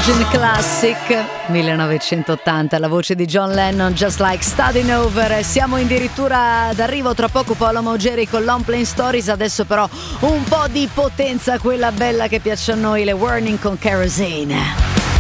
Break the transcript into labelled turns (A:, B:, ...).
A: Virgin Classic 1980, la voce di John Lennon, Just Like Starting Over. Siamo addirittura d'arrivo, tra poco Paolo Maugeri con Long Plane Stories. Adesso però un po' di potenza, quella bella che piace a noi, le Warning con Kerosene.